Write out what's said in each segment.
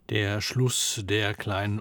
Der Schluss der kleinen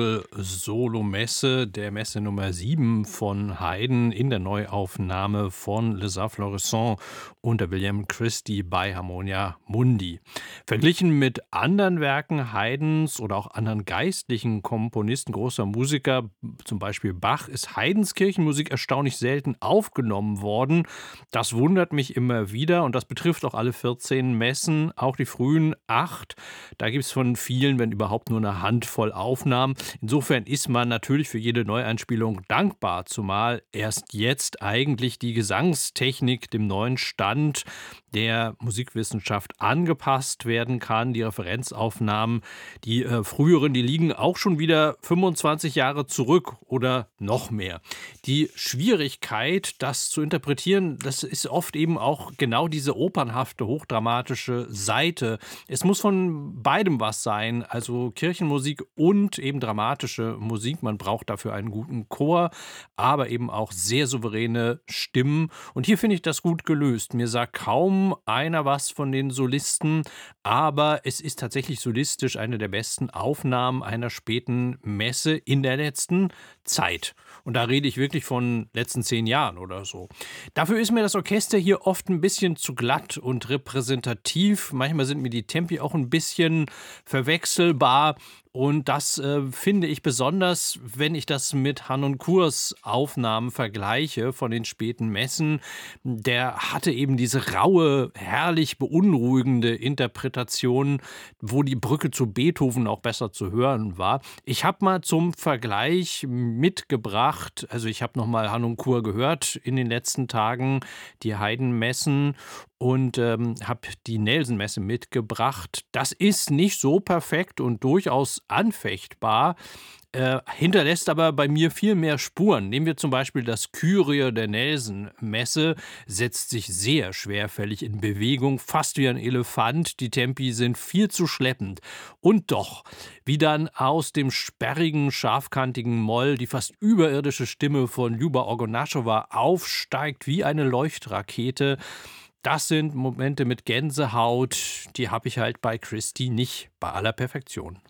Orgel-Solo-Messe, der Messe Nummer 7 von Haydn in der Neuaufnahme von Les Arts Florissants unter William Christie bei Harmonia Mundi. Verglichen mit anderen Werken Haydns oder auch anderen geistlichen Komponisten, großer Musiker, zum Beispiel Bach, ist Haydns Kirchenmusik erstaunlich selten aufgenommen worden. Das wundert mich immer wieder und das betrifft auch alle 14 Messen, auch die frühen 8. Da gibt es von vielen, wenn überhaupt, nur eine Handvoll Aufnahmen. Insofern ist man natürlich für jede Neueinspielung dankbar, zumal erst jetzt eigentlich die Gesangstechnik dem neuen Stand der Musikwissenschaft angepasst werden kann. Die Referenzaufnahmen, die früheren, die liegen auch schon wieder 25 Jahre zurück oder noch mehr. Die Schwierigkeit, das zu interpretieren, das ist oft eben auch genau diese opernhafte, hochdramatische Seite. Es muss von beidem was sein, also Kirchenmusik und eben dramatische Musik. Man braucht dafür einen guten Chor, aber eben auch sehr souveräne Stimmen. Und hier finde ich das gut gelöst. Mir sagt kaum einer was von den Solisten, aber es ist tatsächlich solistisch eine der besten Aufnahmen einer späten Messe in der letzten Zeit. Und da rede ich wirklich von letzten 10 Jahren oder so. Dafür ist mir das Orchester hier oft ein bisschen zu glatt und repräsentativ. Manchmal sind mir die Tempi auch ein bisschen verwechselbar. Und das finde ich besonders, wenn ich das mit Harnoncourts Aufnahmen vergleiche von den späten Messen. Der hatte eben diese raue, herrlich beunruhigende Interpretation, wo die Brücke zu Beethoven auch besser zu hören war. Ich habe mal zum Vergleich mitgebracht, also ich habe nochmal Harnoncourt gehört in den letzten Tagen, die Haydn-Messen, und habe die Nelson-Messe mitgebracht. Das ist nicht so perfekt und durchaus anfechtbar, hinterlässt aber bei mir viel mehr Spuren. Nehmen wir zum Beispiel das Kyrie der Nelson-Messe, setzt sich sehr schwerfällig in Bewegung, fast wie ein Elefant. Die Tempi sind viel zu schleppend. Und doch, wie dann aus dem sperrigen, scharfkantigen Moll die fast überirdische Stimme von Ljuba Orgonaschowa aufsteigt wie eine Leuchtrakete. Das sind Momente mit Gänsehaut, die habe ich halt bei Christie nicht bei aller Perfektion.